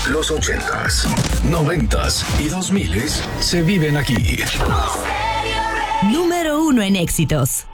Los 80s, 90s y 2000s se viven aquí. Número 1 en éxitos.